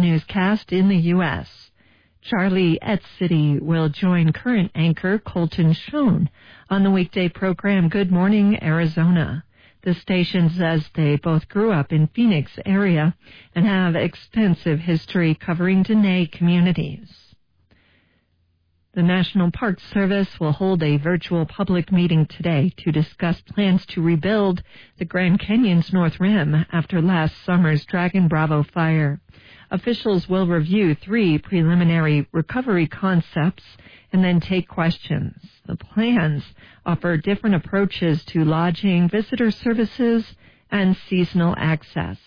newscast in the U.S. Charlie Etzity will join current anchor Colton Schoen on the weekday program Good Morning Arizona. The station says they both grew up in Phoenix area and have extensive history covering Dene communities. The National Park Service will hold a virtual public meeting today to discuss plans to rebuild the Grand Canyon's North Rim after last summer's Dragon Bravo fire. Officials will review 3 preliminary recovery concepts and then take questions. The plans offer different approaches to lodging, visitor services, and seasonal access.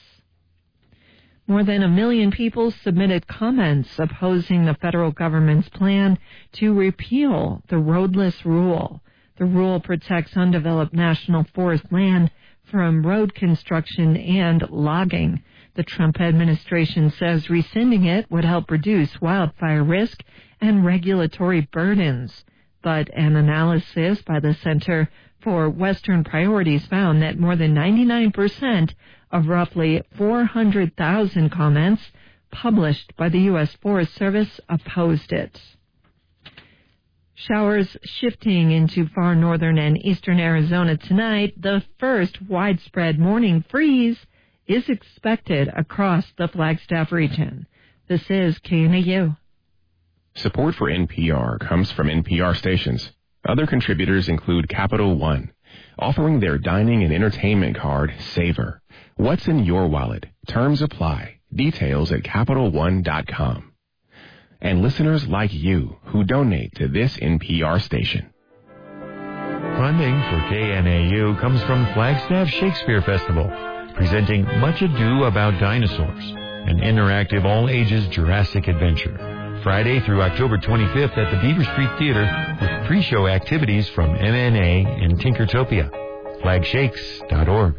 More than 1 million people submitted comments opposing the federal government's plan to repeal the roadless rule. The rule protects undeveloped national forest land from road construction and logging. The Trump administration says rescinding it would help reduce wildfire risk and regulatory burdens. But an analysis by the Center for Western Priorities found that more than 99% of roughly 400,000 comments published by the U.S. Forest Service opposed it. Showers shifting into far northern and eastern Arizona tonight. The first widespread morning freeze is expected across the Flagstaff region. This is KNAU. Support for NPR comes from NPR stations. Other contributors include Capital One, offering their dining and entertainment card, Savor. What's in your wallet? Terms apply. Details at CapitalOne.com. And listeners like you who donate to this NPR station. Funding for KNAU comes from Flagstaff Shakespeare Festival, presenting Much Ado About Dinosaurs, an interactive all-ages Jurassic adventure. Friday through October 25th at the Beaver Street Theater with pre-show activities from MNA and Tinkertopia. Flagshakes.org.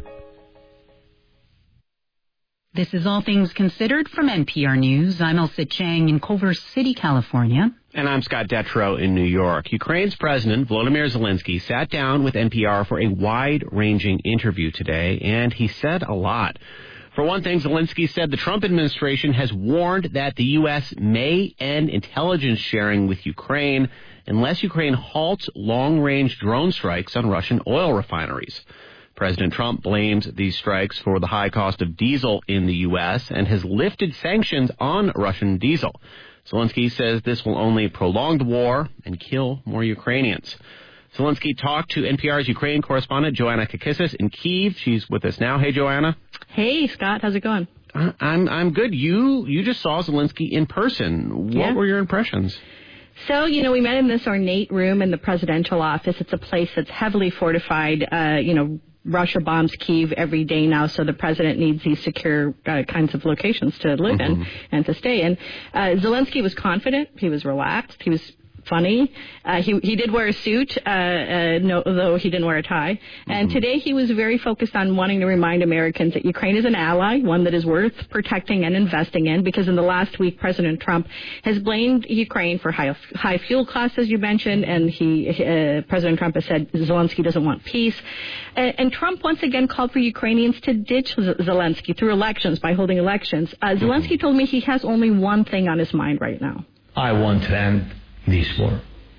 This is All Things Considered from NPR News. I'm Elsa Chang in Culver City, California. And I'm Scott Detrow in New York. Ukraine's President Volodymyr Zelensky sat down with NPR for a wide-ranging interview today, and he said a lot. For one thing, Zelensky said the Trump administration has warned that the U.S. may end intelligence sharing with Ukraine unless Ukraine halts long-range drone strikes on Russian oil refineries. President Trump blames these strikes for the high cost of diesel in the U.S. and has lifted sanctions on Russian diesel. Zelensky says this will only prolong the war and kill more Ukrainians. Zelensky talked to NPR's Ukraine correspondent Joanna Kakissis in Kyiv. She's with us now. Hey, Joanna. Hey, Scott. How's it going? I'm good. You just saw Zelensky in person. What were your impressions? So, we met in this ornate room in the presidential office. It's a place that's heavily fortified. Russia bombs Kyiv every day now, so the president needs these secure kinds of locations to live in and to stay in. Zelensky was confident. He was relaxed. He was funny. He did wear a suit, though he didn't wear a tie. And today he was very focused on wanting to remind Americans that Ukraine is an ally, one that is worth protecting and investing in, because in the last week, President Trump has blamed Ukraine for high fuel costs, as you mentioned, and President Trump has said Zelensky doesn't want peace. And Trump once again called for Ukrainians to ditch Zelensky through elections, by holding elections. Zelensky told me he has only one thing on his mind right now. I want to end this war.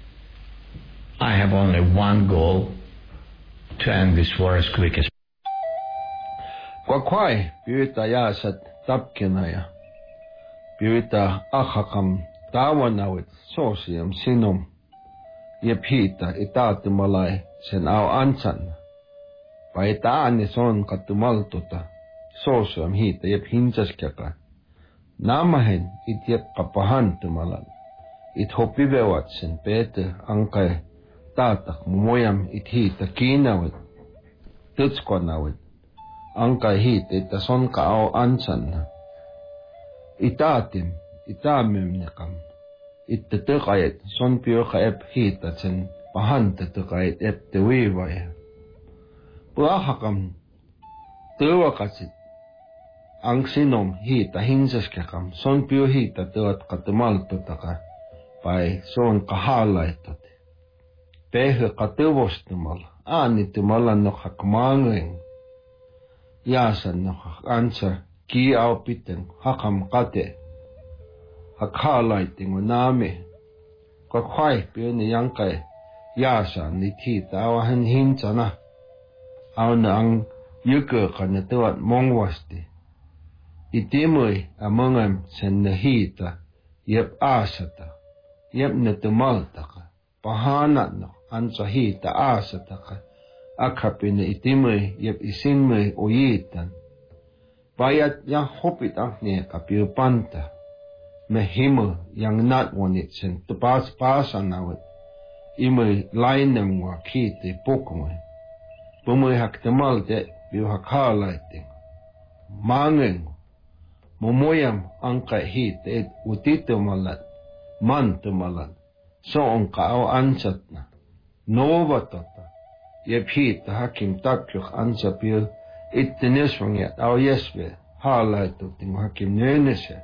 I have only one goal: to end this war as quick as possible. Quaquai pyytä jääsät tapkina ja pyytä ahakam taawanawit sosiam sinum ja piitä itaatimallai sen au ansan. Vai taani son kattumaltuta sosiam hiitä ja hinsaskaka. Namahen itjepka pahantumalan. It hopivevat sen peete ankai taatak mumojam it hiitä kiinawit, tõtskonawit, ankai hiitä ita sonka au ansanna. Itaatim, itaamimnikam, itte tõqajat son pioqa ep hiitä sen pahante tõqajat ep te viivaja. Puahakam tõuakasit, ang sinom hiitä hinsaskakam, son pio hiitä tõat katumaltutaka. Vai son kahalaittat. Pehe katuvostumalla, aannitumalla nohak maangeng. Jaasan nohak ansa kiaupiten hakam kate. hakalai tingo nami kwa kwai pio ni yang kai yasa ni thi tawa han hin chana au na ang yuke kana tuat mongwasti itimui amongam sen na hita yep asata yep na tumaltaka pahana no ansa hita asataka akapina itimui yep isinmui oyitan bayat yang hopit akne kapio panta mehimu yang nat wanit sen tupas pasanawat imui lainem wa kite pokmoy pumui hak temalte biu hakalaiting mangeng momoyam angkai hit et utitumalat mantumalat so onka au ansatna novatata yep hit hakim takyuk ansapiu ittineswangiat au yesve halaitukting hakim nyenese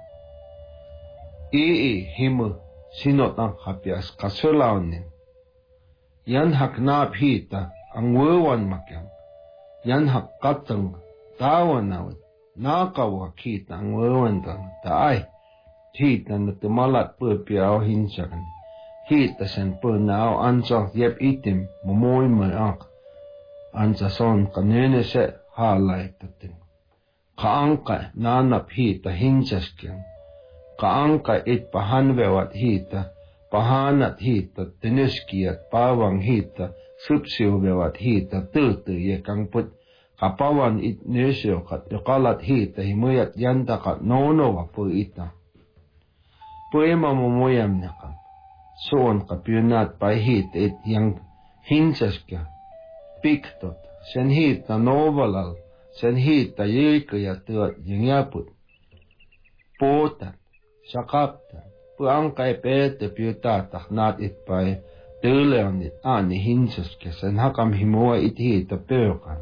himu sinotang hapias kasulaunin yan hak naap hita ang wewan makyang yan hak katang tawanawat nakawa kita ang wewan tang taay hita na tumalat pupiaw hinsakan hita sen punaaw ansa yep itim momoy mayak ansa son kanene se halay tutin kaangka nanap hita hinsaskyan kaangka it pahanwewat hita pahanat hita tinuskiyat pawang hita supsiwewat hita tutu ye kangput kapawan it nesyo kat yukalat hita himuyat yanda kat nono wa pu ita puema momoyam nakam soon kapyunat pa hita it yang hinsaskya piktot sen hita novalal sen hita yikaya tuat yengyaput potat sakaptan puang kai pete piuta taknat itpai tuleonit ani hinsus kesen hakam himoa ithita peukan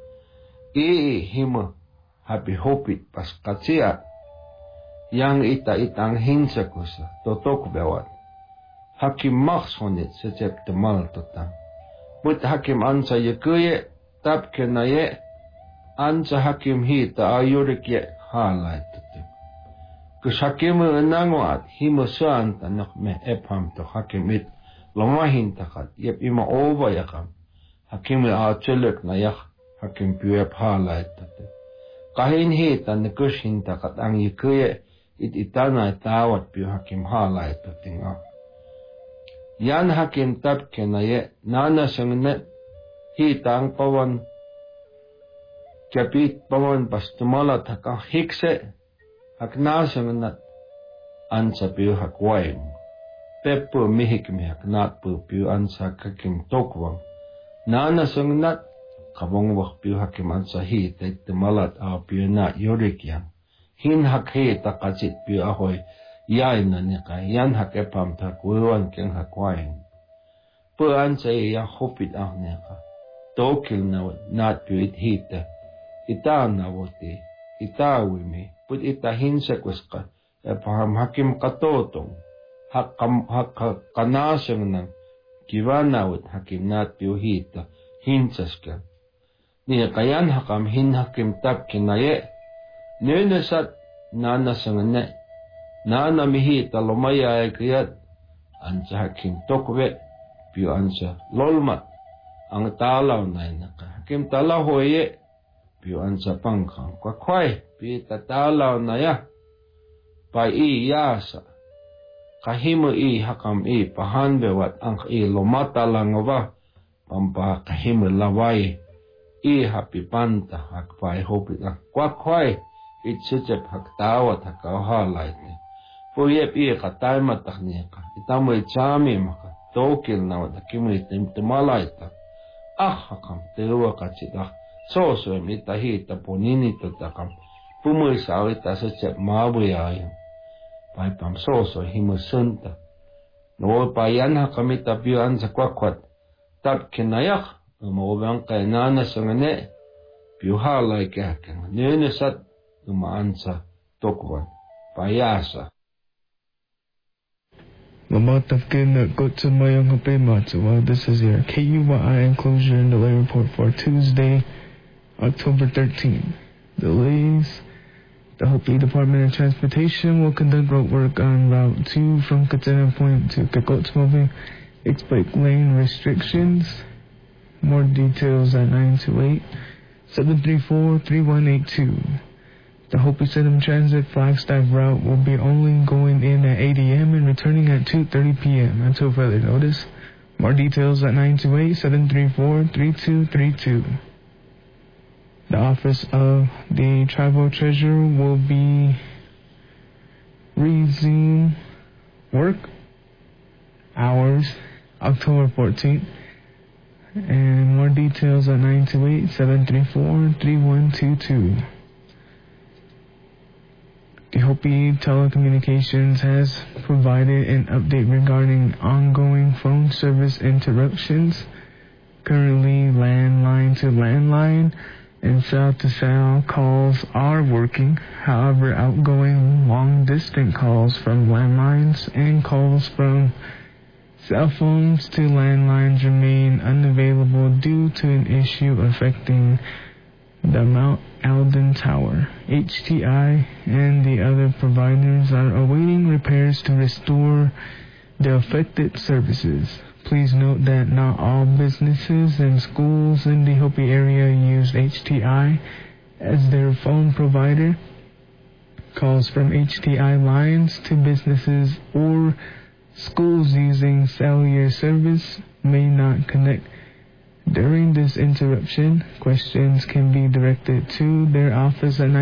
himo happy hopit pas katsia yang itang hinsakusa totok bewat hakim maksonit secep temal totang but hakim ansa yekuye tap kenaye ansa hakim hita ayurikye halai tutu Kushakim nangwat himo suan tanak me epham to hakimit lomahin takat yep ima over yakam hakim chuluk na yak hakim piwe phalai tate kahin hitan kushin takat ang yikuye itana tawat piu hakim halai tatinga yan hakim tap kenaye nana sangne hitang pawan kapit pawan pastumala taka hikse haknasang nat ansa piu hakwain peppo mihik mi haknat piu ansa kakim tokwang nana sang nat kabong wak piu hakim ansa hi tet malat a piu na yorikyang hin hakhe takachit piu ahoy yai na nika yan hakepam takwewan keng hakwain pu ansa ya hopit ah nika tokil na nat piu it hita ita na wote ita wimi put ita hinsakuska epaham hakim katotong kanasang nang kiwanawat hakim nat piuhita hinsaska niya kayan hakam hin hakim tap kinaye nenasat nanasang ne nana mihita lomaya kayat ansa hakim tokwe piu ansa lolma ang talaw na naka hakim talaw hoye piu ansa pangkang kwakway pi tatalaw na ya pa yasa kahimo hakam pahanbewat ang lomata langova pampa kahimo laway happy panta hakpay hopit kwakway itsitsep haktawat hakahalay puyep katay matakniya itamoy chami maka tokil na wakimo itimtimalay hakam tewa kachita soso mitahita ponini tatakam pumuy sawita sa chep mabuyayan pai pam soso himusunta no payan hakamita piuan sa kwakwat tap kinayak umawang kay nana sangane piuhalay kakang nenesat umaan sa tokwan payasa Mamatafkin Gotsamayang Hapematsuwa. This is your KUYI enclosure and delay report for Tuesday, October 13. Delays The Hopi Department of Transportation will conduct road work on Route 2 from Katana Point to Kakotsumobi. Expect lane restrictions. More details at 928-734-3182. The Hopi Sedum Transit Flagstaff route will be only going in at 8 a.m. and returning at 2:30 p.m. until further notice. More details at 928-734-3232. The Office of the Tribal Treasurer will be resume work hours October 14th. And more details at 928-734-3122. The Hopi Telecommunications has provided an update regarding ongoing phone service interruptions. Currently, landline to landline and cell to cell calls are working. However, outgoing long-distance calls from landlines and calls from cell phones to landlines remain unavailable due to an issue affecting the Mount Alden Tower. HTI and the other providers are awaiting repairs to restore the affected services. Please note that not all businesses and schools in the Hopi area use HTI as their phone provider. Calls from HTI lines to businesses or schools using cellular service may not connect. During this interruption, questions can be directed to their office at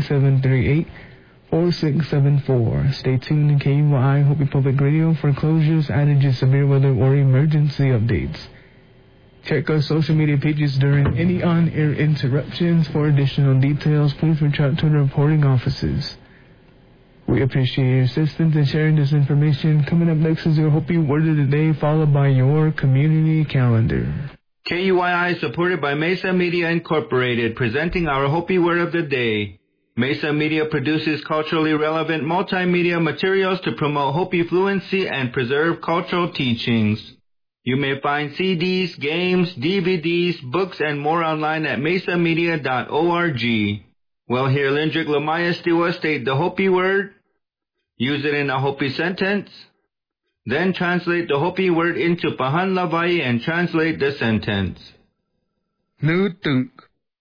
928-738-4674. Stay tuned to KUI Hopi Public Radio for closures, outages, severe weather, or emergency updates. Check our social media pages during any on-air interruptions. For additional details, please reach out to the reporting offices. We appreciate your assistance in sharing this information. Coming up next is your Hopi Word of the Day, followed by your community calendar. KUII is supported by Mesa Media Incorporated, presenting our Hopi Word of the Day. Mesa Media produces culturally relevant multimedia materials to promote Hopi fluency and preserve cultural teachings. You may find CDs, games, DVDs, books, and more online at mesamedia.org. Well, here Lindrick Lamaya Stiwa state the Hopi word, use it in a Hopi sentence, then translate the Hopi word into Pahan Lavai and translate the sentence. Nutunk.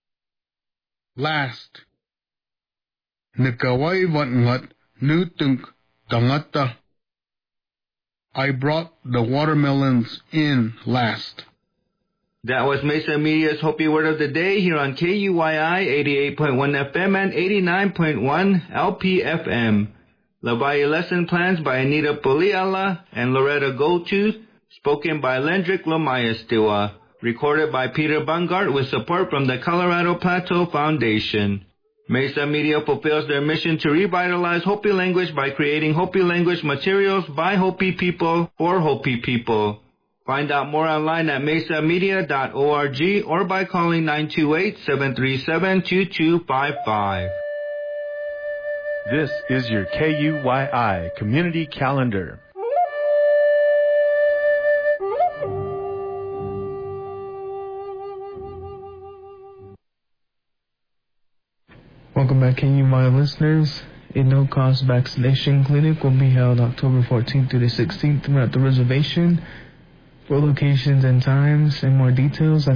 Last. Nikawai Vatngat Nutunk Tangata. I brought the watermelons in last. That was Mesa Media's Hopi Word of the Day here on KUII 88.1 FM and 89.1 LPFM. Lavai Lesson Plans by Anita Poliala and Loretta Goldtooth, spoken by Lendrick Lamaya Stiwa, recorded by Peter Bungart with support from the Colorado Plateau Foundation. Mesa Media fulfills their mission to revitalize Hopi language by creating Hopi language materials by Hopi people for Hopi people. Find out more online at mesamedia.org or by calling 928-737-2255. This is your KUII Community Calendar. Welcome back, KUI listeners. A no-cost vaccination clinic will be held October 14th through the 16th throughout the reservation. For locations and times and more details at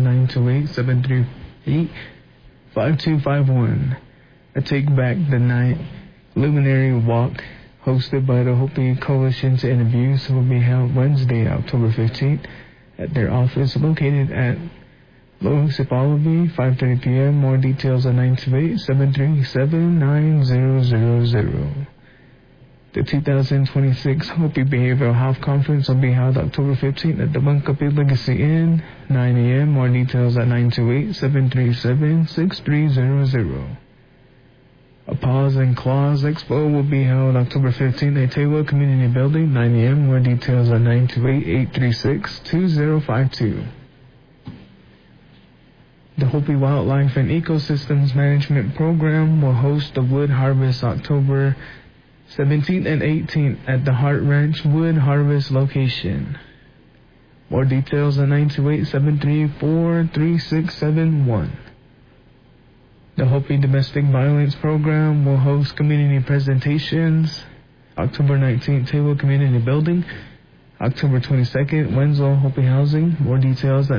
928-738-5251. A Take Back the Night Luminary Walk hosted by the Hopi Coalition to Interviews will be held Wednesday, October 15th at their office located at Loisipalabi, 5:30 p.m. More details at 928-737-9000. The 2026 Hopi Behavioral Health Conference will be held October 15th at the Bunkapi Legacy Inn, 9 a.m. More details at 928-737-6300. A Paws and Claws Expo will be held October 15th at Tewa Community Building, 9 a.m. More details at 928-836-2052. The Hopi Wildlife and Ecosystems Management Program will host the Wood Harvest October 17th and 18th at the Hart Ranch Wood Harvest location. More details at 928-734-3671. The Hopi Domestic Violence Program will host community presentations. October 19th, Table Community Building. October 22nd, Wenzel Hopi Housing. More details at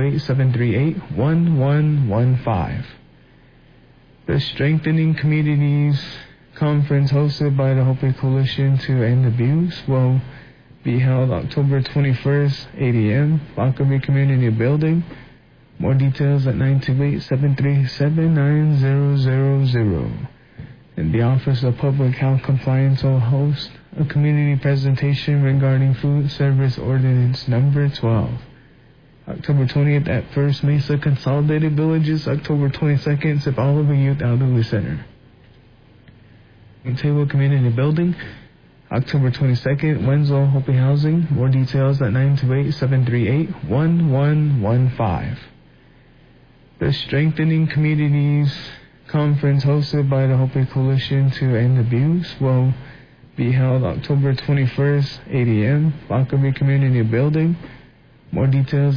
928-738-1115. The Strengthening Communities Conference hosted by the Hopi Coalition to End Abuse will be held October 21st, 8 a.m., Lockerbie Community Building. More details at 928-737-9000. And the Office of Public Health Compliance will host a community presentation regarding Food Service Ordinance Number 12. October 20th at First Mesa Consolidated Villages. October 22nd, Sip Oliver Youth Elderly Center. In Table Community Building. October 22nd, Wenzel Hopi Housing. More details at 928-738-1115. The Strengthening Communities Conference hosted by the Hopi Coalition to End Abuse will be held October 21st, 8 a.m., Lockerbie Community Building. More details